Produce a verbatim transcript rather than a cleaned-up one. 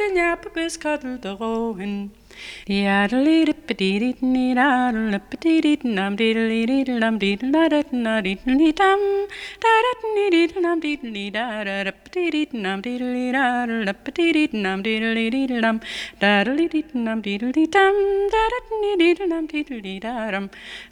de jaap beskaddel de rohen. Yaddle dip dee daddle dee dum diddle dum diddle da diddle dum da diddle dum diddle da da dee dum diddle daddle dee dum diddle dum daddle dee dum diddle dum da diddle dum diddle da dum